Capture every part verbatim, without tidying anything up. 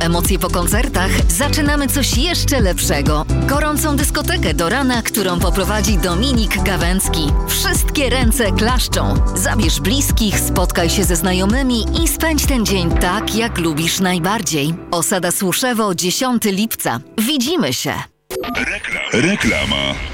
emocje po koncertach, zaczynamy coś jeszcze lepszego. Gorącą dyskotekę do rana, którą poprowadzi Dominik Gawęcki. Wszystkie ręce klaszczą. Zabierz bliskich, spotkaj się ze znajomymi i spędź ten dzień tak, jak lubisz najbardziej. Osada Słuszewo, dziesiątego lipca. Widzimy się. Rekla- Reklama.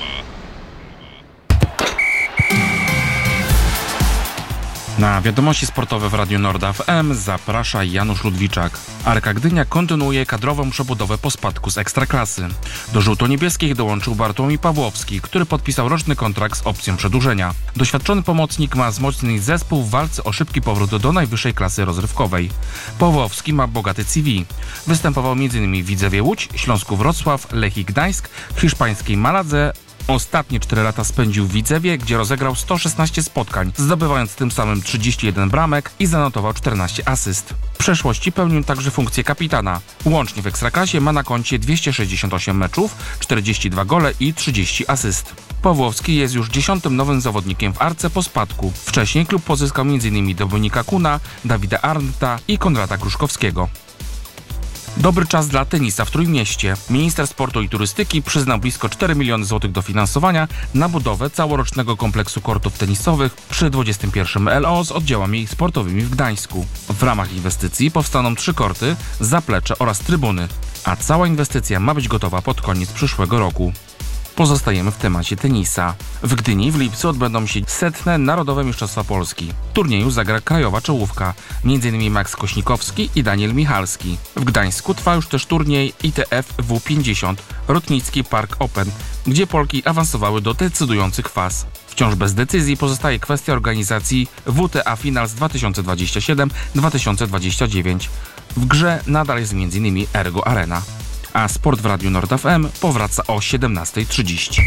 Na wiadomości sportowe w Radiu Norda F M zaprasza Janusz Ludwiczak. Arka Gdynia kontynuuje kadrową przebudowę po spadku z Ekstraklasy. Do żółto-niebieskich dołączył Bartłomiej Pawłowski, który podpisał roczny kontrakt z opcją przedłużenia. Doświadczony pomocnik ma wzmocnić zespół w walce o szybki powrót do najwyższej klasy rozrywkowej. Pawłowski ma bogaty C V. Występował m.in. w Widzewie Łódź, Śląsku Wrocław, Lechii Gdańsk, hiszpańskiej Maladze. Ostatnie cztery lata spędził w Widzewie, gdzie rozegrał sto szesnaście spotkań, zdobywając tym samym trzydzieści jeden bramek i zanotował czternaście asyst. W przeszłości pełnił także funkcję kapitana. Łącznie w Ekstraklasie ma na koncie dwieście sześćdziesiąt osiem meczów, czterdzieści dwa gole i trzydzieści asyst. Pawłowski jest już dziesiątym nowym zawodnikiem w Arce po spadku. Wcześniej klub pozyskał m.in. Dominika Kuna, Dawida Arndta i Konrada Gruszkowskiego. Dobry czas dla tenisa w Trójmieście. Minister Sportu i Turystyki przyznał blisko cztery miliony złotych dofinansowania na budowę całorocznego kompleksu kortów tenisowych przy dwudziestym pierwszym L O z oddziałami sportowymi w Gdańsku. W ramach inwestycji powstaną trzy korty, zaplecze oraz trybuny, a cała inwestycja ma być gotowa pod koniec przyszłego roku. Pozostajemy w temacie tenisa. W Gdyni w lipcu odbędą się setne Narodowe Mistrzostwa Polski. W turnieju zagra krajowa czołówka, m.in. Max Kośnikowski i Daniel Michalski. W Gdańsku trwa już też turniej I T F W pięćdziesiąt Rotnicki Park Open, gdzie Polki awansowały do decydujących faz. Wciąż bez decyzji pozostaje kwestia organizacji W T A Finals dwa tysiące dwadzieścia siedem dwa tysiące dwadzieścia dziewięć. W grze nadal jest m.in. Ergo Arena. A sport w Radiu Nord F M powraca o siedemnasta trzydzieści.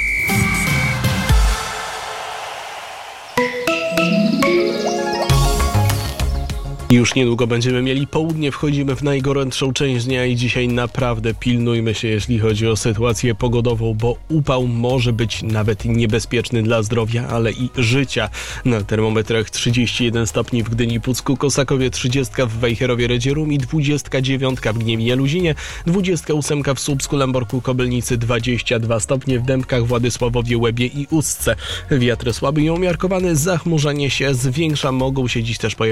Już niedługo będziemy mieli południe, wchodzimy w najgorętszą część dnia i dzisiaj naprawdę pilnujmy się, jeśli chodzi o sytuację pogodową, bo upał może być nawet niebezpieczny dla zdrowia, ale i życia. Na termometrach trzydzieści jeden stopni w Gdyni, Pucku, Kosakowie, trzydzieści w Wejherowie, Redzierum i dwadzieścia dziewięć w Gniewie, Luzinie, dwadzieścia osiem w Słupsku, Lęborku, Kobylnicy, dwadzieścia dwa stopnie w Dębkach, Władysławowie, Łebie i Ustce. Wiatr słaby i umiarkowany, zachmurzenie się zwiększa, mogą się dziś też pojawić